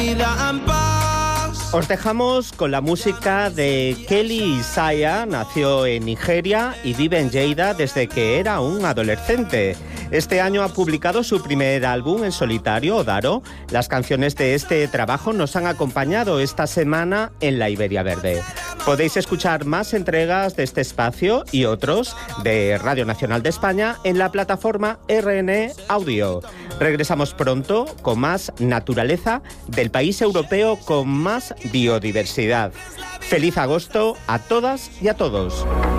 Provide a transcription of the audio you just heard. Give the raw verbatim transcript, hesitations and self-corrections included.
vida en paz. Os dejamos con la música de Kelly Isaiah. Nació en Nigeria y vive en Lleida desde que era un adolescente. Este año ha publicado su primer álbum en solitario, Odaro. Las canciones de este trabajo nos han acompañado esta semana en la Iberia Verde. Podéis escuchar más entregas de este espacio y otros de Radio Nacional de España en la plataforma R N Audio. Regresamos pronto con más naturaleza del país europeo con más biodiversidad. Feliz agosto a todas y a todos.